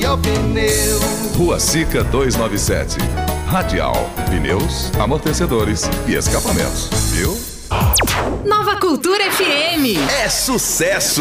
Radial Pneu. Rua Sica 297. Radial Pneus, amortecedores e escapamentos. Viu? Nova Cultura FM. É sucesso!